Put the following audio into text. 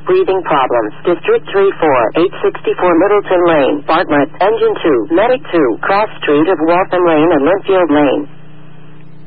breathing problems. District 3-4, 864 Middleton Lane, Bartlett, Engine 2, Medic 2, Cross Street of Waltham Lane and Linfield Lane.